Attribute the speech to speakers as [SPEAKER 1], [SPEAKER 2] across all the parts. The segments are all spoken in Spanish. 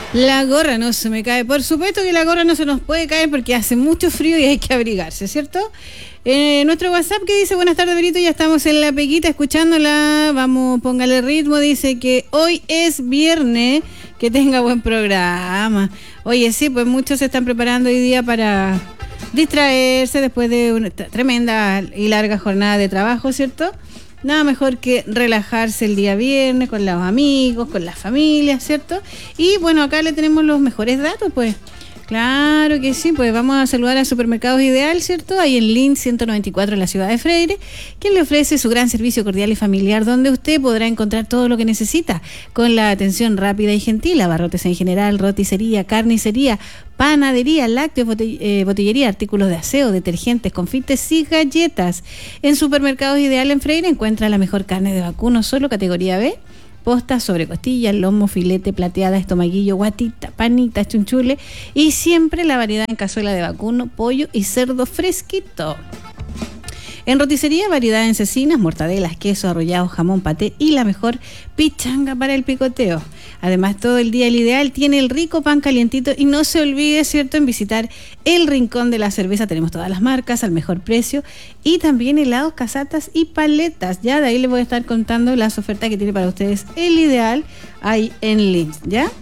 [SPEAKER 1] La gorra no se me cae. Por supuesto que la gorra no se nos puede caer porque hace mucho frío y hay que abrigarse, ¿cierto? Nuestro WhatsApp que dice: buenas tardes, Berito, ya estamos en la peguita escuchándola. Vamos, póngale ritmo. Dice que hoy es viernes, que tenga buen programa. Oye, sí, pues muchos se están preparando hoy día para distraerse después de una tremenda y larga jornada de trabajo, ¿cierto? Nada mejor que relajarse el día viernes con los amigos, con la familia, ¿cierto? Y bueno, acá le tenemos los mejores datos, pues. Claro que sí, pues vamos a saludar a Supermercados Ideal, ¿cierto? Ahí en Lin 194 en la ciudad de Freire, quien le ofrece su gran servicio cordial y familiar, donde usted podrá encontrar todo lo que necesita, con la atención rápida y gentil, abarrotes en general, roticería, carnicería, panadería, lácteos, botillería, artículos de aseo, detergentes, confites y galletas. En Supermercados Ideal en Freire encuentra la mejor carne de vacuno, solo categoría B, postas, sobrecostillas, lomo, filete, plateada, estomaguillo, guatita, panita, chunchule y siempre la variedad en cazuela de vacuno, pollo y cerdo fresquito. En roticería, variedad en cecinas, mortadelas, queso, arrollados, jamón, paté y la mejor pichanga para el picoteo. Además, todo el día el Ideal tiene el rico pan calientito y no se olvide, ¿cierto?, en visitar el Rincón de la Cerveza. Tenemos todas las marcas al mejor precio y también helados, casatas y paletas. Ya de ahí les voy a estar contando las ofertas que tiene para ustedes el Ideal ahí en Linz, ¿ya?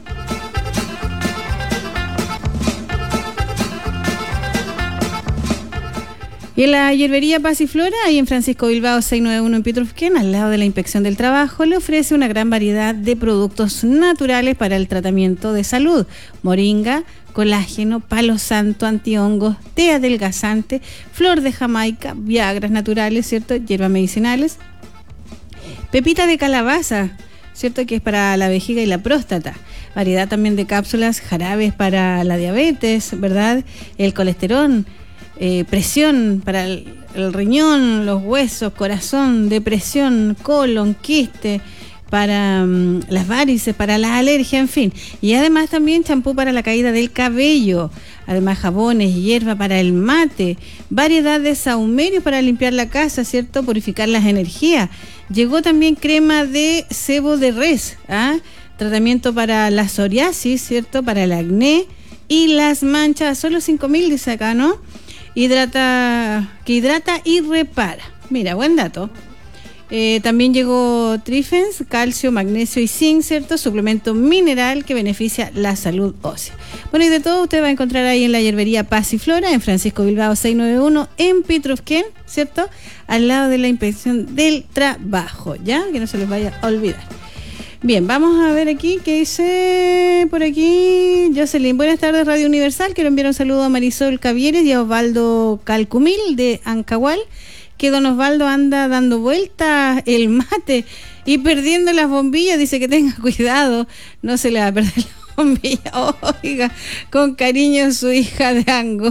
[SPEAKER 1] Y en la hierbería Paz y Flora, ahí en Francisco Bilbao 691 en Pitrufquén, al lado de la Inspección del Trabajo, le ofrece una gran variedad de productos naturales para el tratamiento de salud. Moringa, colágeno, palo santo, antihongos, té adelgazante, flor de Jamaica, viagras naturales, ¿cierto?, hierbas medicinales, pepita de calabaza, ¿cierto?, que es para la vejiga y la próstata. Variedad también de cápsulas, jarabes para la diabetes, ¿verdad?, el colesterol, presión para el riñón, los huesos, corazón, depresión, colon, quiste, para las varices, para las alergias, en fin. Y además también champú para la caída del cabello, además jabones, hierba para el mate, variedad de sahumerios para limpiar la casa, ¿cierto?, purificar las energías. Llegó también crema de sebo de res, tratamiento para la psoriasis, ¿cierto?, para el acné y las manchas, solo 5.000 dice acá, ¿no? Que hidrata y repara. Mira, buen dato. También llegó Trifens, calcio, magnesio y zinc, ¿cierto? Suplemento mineral que beneficia la salud ósea. Bueno, y de todo usted va a encontrar ahí en la hierbería Paz y Flora, en Francisco Bilbao 691, en Pitrufquén, ¿cierto? Al lado de la Inspección del Trabajo, ¿ya? Que no se les vaya a olvidar. Bien, vamos a ver aquí qué dice por aquí Jocelyn. Buenas tardes, Radio Universal. Quiero enviar un saludo a Marisol Cavieres y a Osvaldo Calcumil de Ancahual, que don Osvaldo anda dando vueltas el mate y perdiendo las bombillas. Dice que tenga cuidado, no se le va a perder la bombilla. Oiga, con cariño su hija de Ango.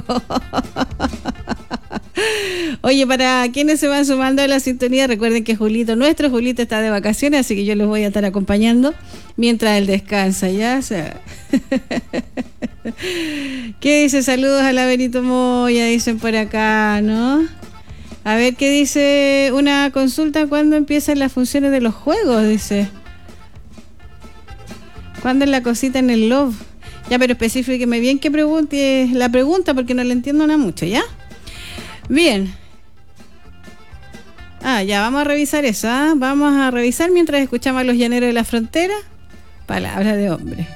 [SPEAKER 1] Oye, para quienes se van sumando a la sintonía, recuerden que nuestro Julito está de vacaciones, así que yo los voy a estar acompañando mientras él descansa, ¿ya? O sea. ¿Qué dice? Saludos a la Benito Moya, dicen por acá, ¿no? A ver, ¿qué dice? Una consulta: ¿cuándo empiezan las funciones de los juegos? Dice. ¿Cuándo es la cosita en el Love? Ya, pero específicame bien que pregunte la pregunta, porque no le entiendo nada mucho, ¿ya? Bien. Ya, vamos a revisar eso, Vamos a revisar mientras escuchamos a los Llaneros de la Frontera. Palabra de hombre.